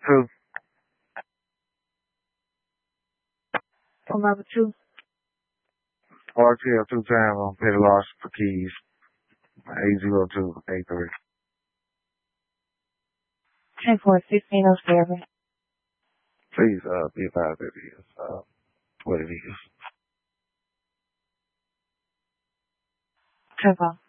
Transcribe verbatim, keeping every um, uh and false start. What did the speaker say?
two. Phone number two. R T L two time on petty loss for keys. eight zero two eight three. ten four sixteen oh seven. Please uh, be advised that it is uh, what it is. ten four.